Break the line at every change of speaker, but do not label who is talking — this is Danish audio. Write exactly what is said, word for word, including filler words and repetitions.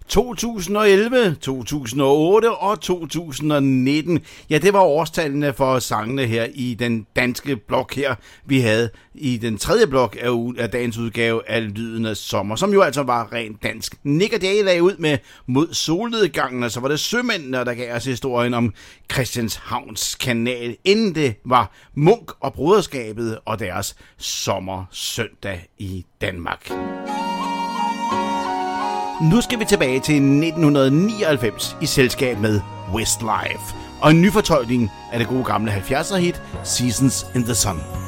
to tusind og elleve, to tusind og otte og to tusind og nitten. Ja, det var årstallene for sangene her i den danske blok her, vi havde i den tredje blok af, u- af dagens udgave af Lyden af Sommer, som jo altså var rent dansk. Nick og Jay lagde ud med Mod solnedgangen, og så var det Sømændene, der gav os historien om Christianshavns Kanal, inden det var Munk og Broderskabet og deres sommersøndag i Danmark. Nu skal vi tilbage til nitten nioghalvfems i selskab med Westlife og en ny fortolkning af det gode gamle halvfjerdser hit Seasons in the Sun.